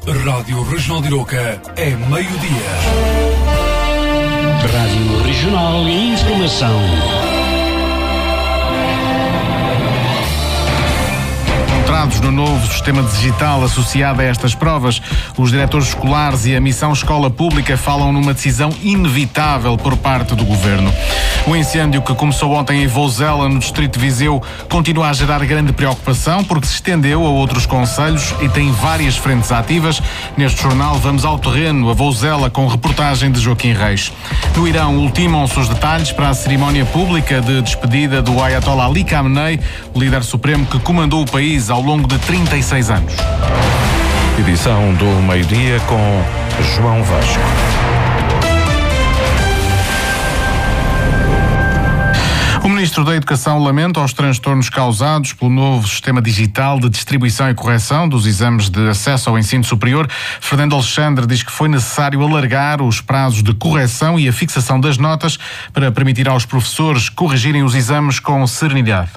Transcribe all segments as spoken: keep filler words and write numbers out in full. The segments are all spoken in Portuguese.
Rádio Regional de Arouca é meio-dia. Rádio Regional e Informação. Entrados no novo sistema digital associado a estas provas, os diretores escolares e a missão Escola Pública falam numa decisão inevitável por parte do Governo. O incêndio que começou ontem em Vouzela, no distrito de Viseu, continua a gerar grande preocupação porque se estendeu a outros concelhos e tem várias frentes ativas. Neste jornal vamos ao terreno, a Vouzela, com reportagem de Joaquim Reis. No Irão, ultimam-se os detalhes para a cerimónia pública de despedida do Ayatollah Ali Khamenei, o líder supremo que comandou o país ao longo de trinta e seis anos. Edição do meio-dia com João Vasco. O Ministro da Educação lamenta os transtornos causados pelo novo sistema digital de distribuição e correção dos exames de acesso ao ensino superior. Fernando Alexandre diz que foi necessário alargar os prazos de correção e a fixação das notas para permitir aos professores corrigirem os exames com serenidade.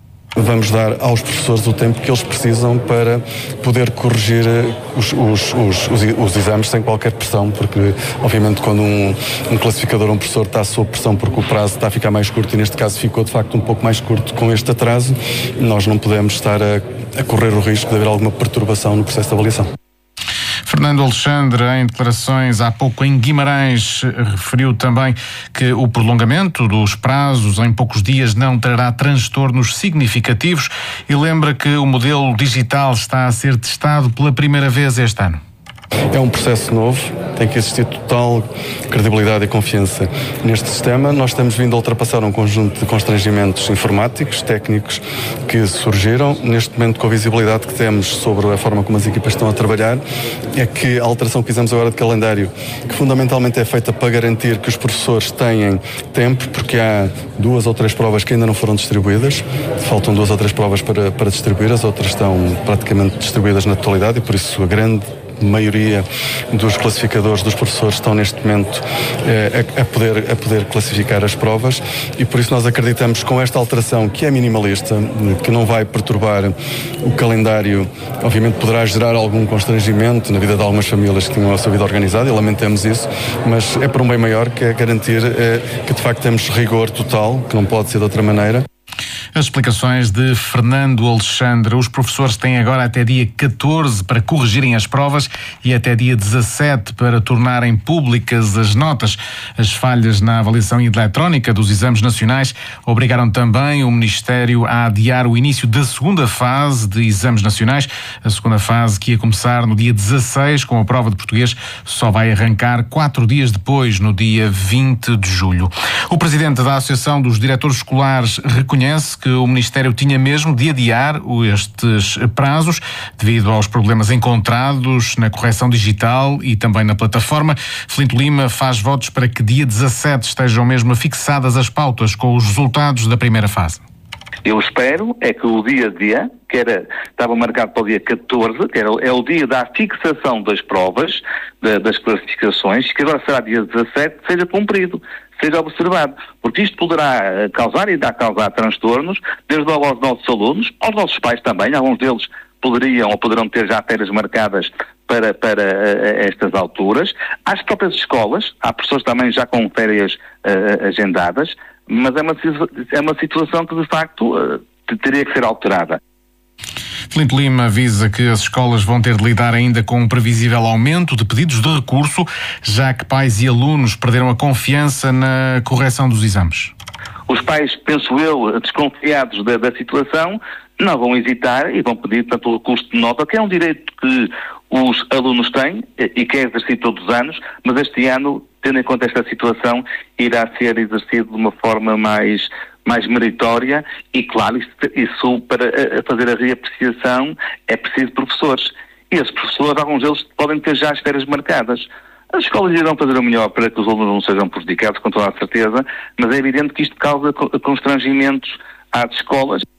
Vamos dar aos professores o tempo que eles precisam para poder corrigir os, os, os, os, os exames sem qualquer pressão, porque obviamente quando um, um classificador ou um professor está sob pressão porque o prazo está a ficar mais curto, e neste caso ficou de facto um pouco mais curto com este atraso, nós não podemos estar a, a correr o risco de haver alguma perturbação no processo de avaliação. Fernando Alexandre, em declarações há pouco em Guimarães, referiu também que o prolongamento dos prazos em poucos dias não trará transtornos significativos e lembra que o modelo digital está a ser testado pela primeira vez este ano. É um processo novo, tem que existir total credibilidade e confiança neste sistema. Nós temos vindo a ultrapassar um conjunto de constrangimentos informáticos, técnicos que surgiram. Neste momento, com a visibilidade que temos sobre a forma como as equipas estão a trabalhar, é que a alteração que fizemos agora de calendário, que fundamentalmente é feita para garantir que os professores tenham tempo, porque há duas ou três provas que ainda não foram distribuídas, faltam duas ou três provas para, para distribuir, as outras estão praticamente distribuídas na totalidade e por isso a grande maioria dos classificadores dos professores estão neste momento eh, a, a, poder, a poder classificar as provas e por isso nós acreditamos que com esta alteração que é minimalista, que não vai perturbar o calendário, obviamente poderá gerar algum constrangimento na vida de algumas famílias que tinham a sua vida organizada e lamentamos isso, mas é por um bem maior, que é garantir eh, que de facto temos rigor total, que não pode ser de outra maneira. As explicações de Fernando Alexandre. Os professores têm agora até dia catorze para corrigirem as provas e até dia dezassete para tornarem públicas as notas. As falhas na avaliação eletrónica dos exames nacionais obrigaram também o Ministério a adiar o início da segunda fase de exames nacionais. A segunda fase, que ia começar no dia dezasseis com a prova de português, só vai arrancar quatro dias depois, no dia vinte de julho. O presidente da Associação dos Diretores Escolares reconhece que o Ministério tinha mesmo de adiar estes prazos devido aos problemas encontrados na correção digital e também na plataforma. Filinto Lima faz votos para que dia dezassete estejam mesmo fixadas as pautas com os resultados da primeira fase. Eu espero é que o dia-D, que era, estava marcado para o dia catorze, que era, é o dia da fixação das provas, de, das classificações, que agora será dia dezassete, seja cumprido, seja observado, porque isto poderá causar e dá causar transtornos, desde logo aos nossos alunos, aos nossos pais também, alguns deles poderiam ou poderão ter já férias marcadas para, para uh, estas alturas, às próprias escolas, há pessoas também já com férias uh, agendadas, mas é uma, é uma situação que de facto uh, teria que ser alterada. Filinto Lima avisa que as escolas vão ter de lidar ainda com um previsível aumento de pedidos de recurso, já que pais e alunos perderam a confiança na correção dos exames. Os pais, penso eu, desconfiados da, da situação, não vão hesitar e vão pedir, portanto, o recurso de nota, que é um direito que os alunos têm e que é exercido todos os anos, mas este ano, tendo em conta esta situação, irá ser exercido de uma forma mais... mais meritória e, claro, isso, isso para fazer a reapreciação é preciso professores. E esses professores, alguns deles podem ter já as férias marcadas. As escolas irão fazer o melhor para que os alunos não sejam prejudicados, com toda a certeza, mas é evidente que isto causa constrangimentos às escolas.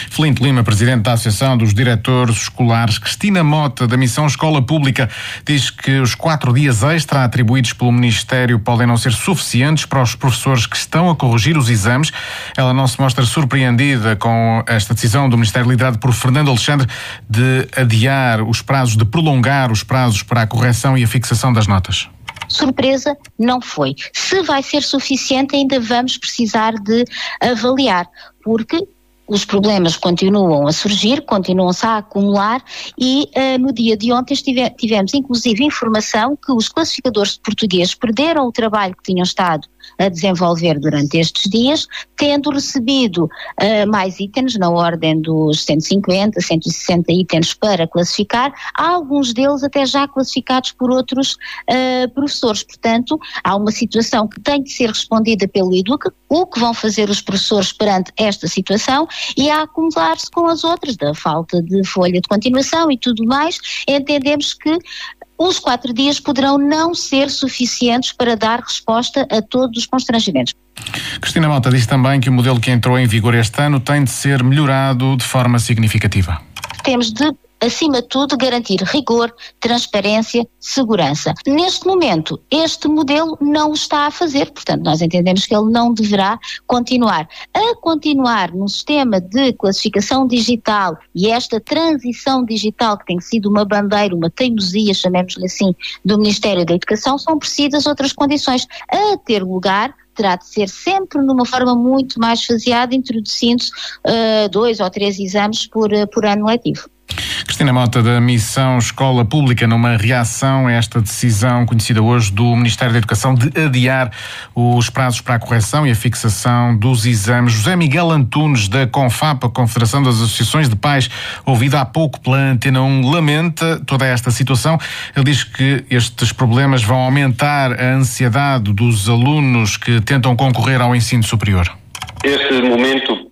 Felinto Lima, presidente da Associação dos Diretores Escolares. Cristina Mota, da Missão Escola Pública, diz que os quatro dias extra atribuídos pelo Ministério podem não ser suficientes para os professores que estão a corrigir os exames. Ela não se mostra surpreendida com esta decisão do Ministério, liderado por Fernando Alexandre, de adiar os prazos, de prolongar os prazos para a correção e a fixação das notas. Surpresa não foi. Se vai ser suficiente, ainda vamos precisar de avaliar, porque os problemas continuam a surgir, continuam-se a acumular e uh, no dia de ontem estive, tivemos inclusive informação que os classificadores de português perderam o trabalho que tinham estado a desenvolver durante estes dias, tendo recebido uh, mais itens na ordem dos cento e cinquenta, cento e sessenta itens para classificar, há alguns deles até já classificados por outros uh, professores. Portanto, há uma situação que tem de ser respondida pelo Educa, o que vão fazer os professores perante esta situação, e a acumular-se com as outras, da falta de folha de continuação e tudo mais, entendemos que os quatro dias poderão não ser suficientes para dar resposta a todos os constrangimentos. Cristina Mota diz também que o modelo que entrou em vigor este ano tem de ser melhorado de forma significativa. Temos de, acima de tudo, garantir rigor, transparência, segurança. Neste momento, este modelo não o está a fazer, portanto, nós entendemos que ele não deverá continuar. A continuar no sistema de classificação digital e esta transição digital, que tem sido uma bandeira, uma teimosia, chamemos-lhe assim, do Ministério da Educação, são precisas outras condições a ter lugar. Terá de ser sempre numa forma muito mais faseada, introduzindo uh, dois ou três exames por, uh, por ano letivo. Cristina Mota, da Missão Escola Pública, numa reação a esta decisão conhecida hoje do Ministério da Educação de adiar os prazos para a correção e a fixação dos exames. José Miguel Antunes, da CONFAP, a Confederação das Associações de Pais, ouvido há pouco pela Antena um, lamenta toda esta situação. Ele diz que estes problemas vão aumentar a ansiedade dos alunos que tentam concorrer ao ensino superior. Este momento,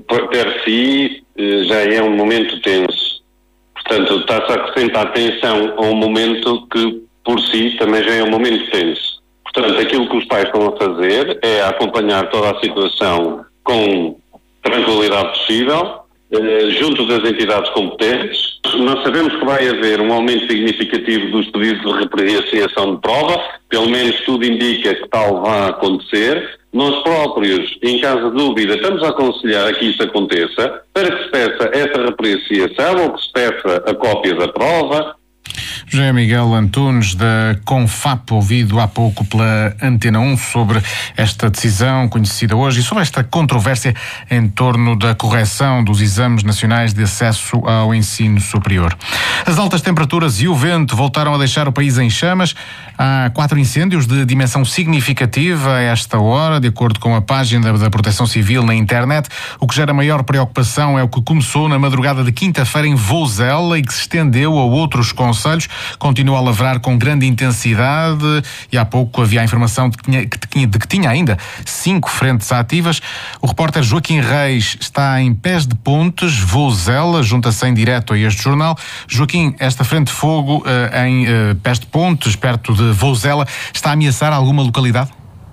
per si, já é um momento tenso. Portanto, está-se a acrescentar atenção a um momento que, por si, também já é um momento tenso. Portanto, aquilo que os pais estão a fazer é acompanhar toda a situação com tranquilidade possível, eh, junto das entidades competentes. Nós sabemos que vai haver um aumento significativo dos pedidos de reapreciação de prova, pelo menos tudo indica que tal vai acontecer. Nós próprios, em caso de dúvida, estamos a aconselhar a que isso aconteça, para que se peça essa reapreciação ou que se peça a cópia da prova. José Miguel Antunes, da CONFAP, ouvido há pouco pela Antena um sobre esta decisão conhecida hoje e sobre esta controvérsia em torno da correção dos exames nacionais de acesso ao ensino superior. As altas temperaturas e o vento voltaram a deixar o país em chamas. Há quatro incêndios de dimensão significativa a esta hora, de acordo com a página da Proteção Civil na internet. O que gera maior preocupação é o que começou na madrugada de quinta-feira em Vozela e que se estendeu a outros concelhos. Continua a lavrar com grande intensidade e há pouco havia a informação de que tinha, de que, de que tinha ainda cinco frentes ativas. O repórter Joaquim Reis está em Pés de Pontes, Vozela, junta-se em direto a este jornal. Joaquim, esta frente de fogo uh, em uh, Pés de Pontes, perto de Vozela, está a ameaçar alguma localidade?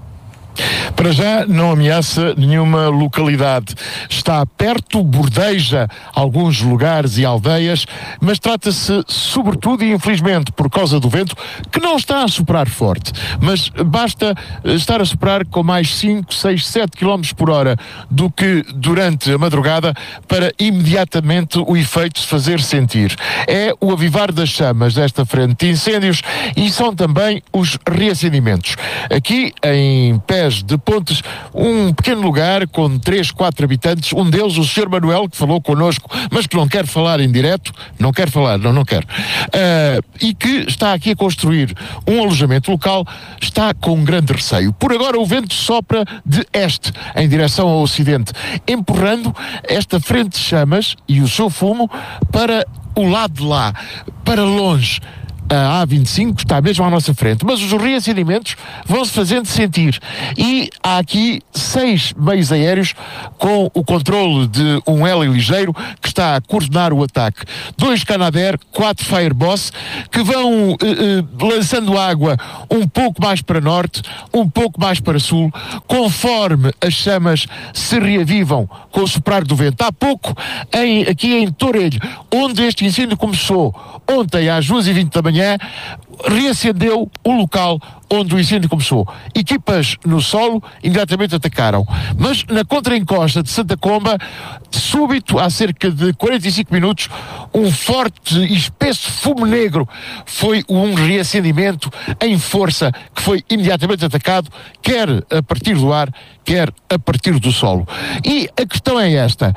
Para já não ameaça nenhuma localidade. Está perto, bordeja alguns lugares e aldeias, mas trata-se sobretudo e infelizmente por causa do vento, que não está a soprar forte, mas basta estar a soprar com mais cinco, seis, sete quilómetros por hora do que durante a madrugada para imediatamente o efeito se fazer sentir. É o avivar das chamas desta frente de incêndios e são também os reacendimentos. Aqui em Pés de Pontes, um pequeno lugar com três, quatro habitantes, um deles o senhor Manuel, que falou connosco, mas que não quer falar em direto, não quer falar, não, não quer, uh, e que está aqui a construir um alojamento local, está com grande receio. Por agora o vento sopra de este, em direção ao ocidente, empurrando esta frente de chamas e o seu fumo para o lado de lá, para longe, a A vinte e cinco está mesmo à nossa frente, mas os reacendimentos vão-se fazendo sentir. E há aqui seis meios aéreos com o controle de um heli ligeiro que está a coordenar o ataque. Dois Canadair, quatro Fireboss, que vão uh, uh, lançando água um pouco mais para norte, um pouco mais para sul, conforme as chamas se reavivam com o soprar do vento. Há pouco, em, aqui em Torelho, onde este incêndio começou ontem às duas e vinte da manhã, reacendeu o local onde o incêndio começou. Equipas no solo imediatamente atacaram. Mas na contraencosta de Santa Comba, súbito, há cerca de quarenta e cinco minutos, um forte e espesso fumo negro foi um reacendimento em força que foi imediatamente atacado, quer a partir do ar, quer a partir do solo. E a questão é esta: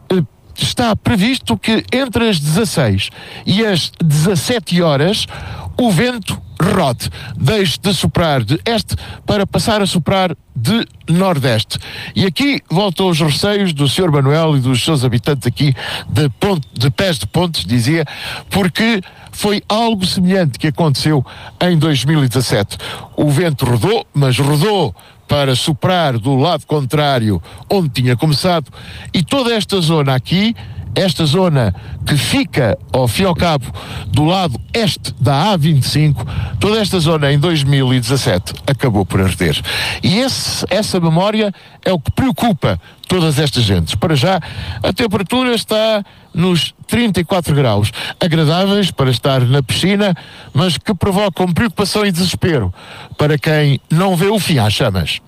está previsto que entre as dezasseis e as dezassete horas o vento rode, deixe de soprar de este para passar a soprar de nordeste. E aqui voltam os receios do senhor Manuel e dos seus habitantes aqui de, ponte, de Pés de Pontes, dizia, porque foi algo semelhante que aconteceu em dois mil e dezassete. O vento rodou, mas rodou para soprar do lado contrário onde tinha começado, e toda esta zona aqui, esta zona que fica, ao fim e ao cabo, do lado este da A vinte e cinco, toda esta zona em dois mil e dezassete acabou por arder. E esse, essa memória é o que preocupa todas estas gentes. Para já, a temperatura está nos trinta e quatro graus, agradáveis para estar na piscina, mas que provocam preocupação e desespero para quem não vê o fim às chamas.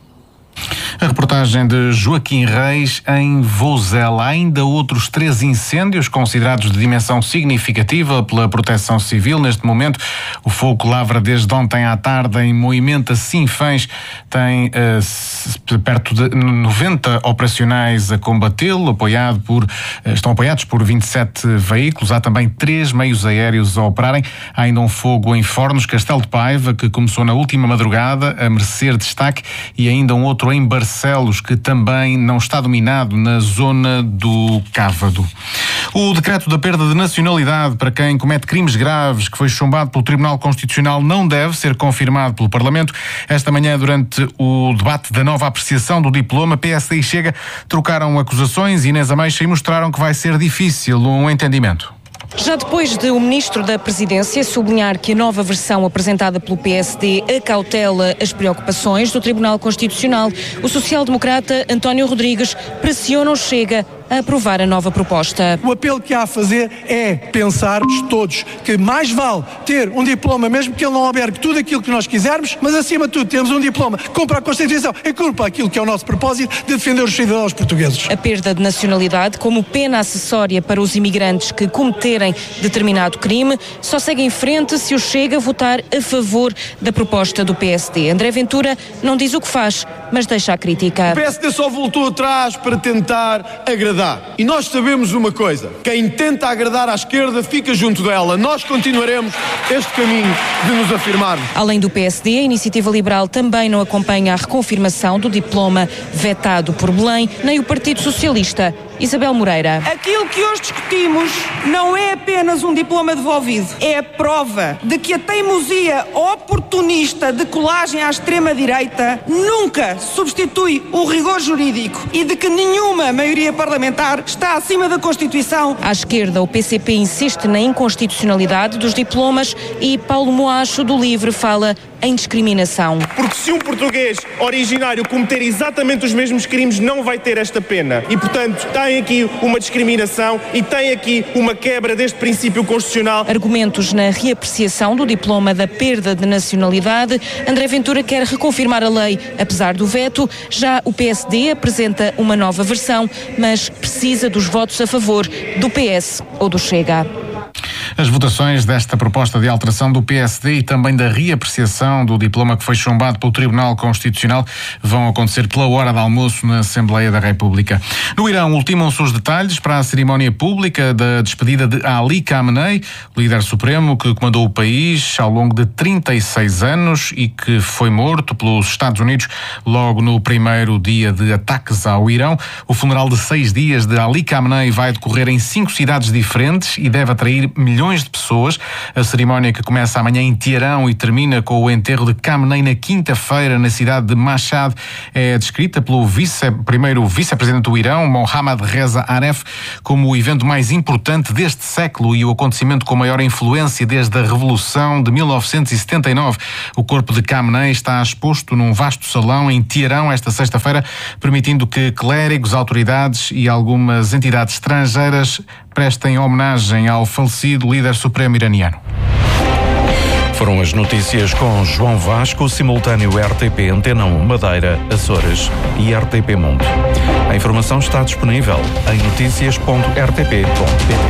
A reportagem de Joaquim Reis em Vozela. Há ainda outros três incêndios considerados de dimensão significativa pela Proteção Civil. Neste momento, o fogo lavra desde ontem à tarde em Moimenta, Sinfãs. Tem uh, perto de noventa operacionais a combatê-lo, apoiado por, uh, estão apoiados por vinte e sete veículos. Há também três meios aéreos a operarem. Há ainda um fogo em Fornos, Castelo de Paiva, que começou na última madrugada a merecer destaque, e ainda um outro em Barcelos, que também não está dominado na zona do Cávado. O decreto da perda de nacionalidade para quem comete crimes graves, que foi chumbado pelo Tribunal Constitucional, não deve ser confirmado pelo Parlamento. Esta manhã, durante o debate da nova apreciação do diploma, P S D e Chega trocaram acusações, Inês Ameixa, e mostraram que vai ser difícil um entendimento. Já depois de o Ministro da Presidência sublinhar que a nova versão apresentada pelo P S D acautela as preocupações do Tribunal Constitucional, o social-democrata António Rodrigues pressiona o Chega a aprovar a nova proposta. O apelo que há a fazer é pensarmos todos que mais vale ter um diploma, mesmo que ele não albergue tudo aquilo que nós quisermos, mas acima de tudo temos um diploma que cumpra a Constituição e cumpra aquilo que é o nosso propósito de defender os cidadãos portugueses. A perda de nacionalidade como pena acessória para os imigrantes que cometerem determinado crime só segue em frente se o Chega votar a favor da proposta do P S D. André Ventura não diz o que faz, mas deixa a crítica. O P S D só voltou atrás para tentar agradar. E nós sabemos uma coisa: quem tenta agradar à esquerda fica junto dela. Nós continuaremos este caminho de nos afirmarmos. Além do P S D, a Iniciativa Liberal também não acompanha a reconfirmação do diploma vetado por Belém, nem o Partido Socialista. Isabel Moreira. Aquilo que hoje discutimos não é apenas um diploma devolvido, é a prova de que a teimosia oportunista de colagem à extrema-direita nunca substitui o rigor jurídico e de que nenhuma maioria parlamentar está acima da Constituição. À esquerda, o P C P insiste na inconstitucionalidade dos diplomas e Paulo Moacho, do LIVRE, fala em discriminação. Porque se um português originário cometer exatamente os mesmos crimes, não vai ter esta pena. E, portanto, tem aqui uma discriminação e tem aqui uma quebra deste princípio constitucional. Argumentos na reapreciação do diploma da perda de nacionalidade. André Ventura quer reconfirmar a lei, apesar do veto. Já o P S D apresenta uma nova versão, mas precisa dos votos a favor do P S ou do Chega. As votações desta proposta de alteração do P S D e também da reapreciação do diploma que foi chumbado pelo Tribunal Constitucional vão acontecer pela hora de almoço na Assembleia da República. No Irão, ultimam-se os detalhes para a cerimónia pública da despedida de Ali Khamenei, líder supremo que comandou o país ao longo de trinta e seis anos e que foi morto pelos Estados Unidos logo no primeiro dia de ataques ao Irão. O funeral de seis dias de Ali Khamenei vai decorrer em cinco cidades diferentes e deve atrair milhões milhões de pessoas. A cerimónia, que começa amanhã em Teherão e termina com o enterro de Khamenei na quinta-feira na cidade de Mashhad, é descrita pelo vice, primeiro vice-presidente do Irão, Mohammad Reza Aref, como o evento mais importante deste século e o acontecimento com maior influência desde a Revolução de mil novecentos e setenta e nove. O corpo de Khamenei está exposto num vasto salão em Teherão esta sexta-feira, permitindo que clérigos, autoridades e algumas entidades estrangeiras prestem homenagem ao falecido líder supremo iraniano. Foram as notícias com João Vasco, simultâneo R T P Antena um, Madeira, Açores e R T P Mundo. A informação está disponível em noticias ponto r t p ponto p t.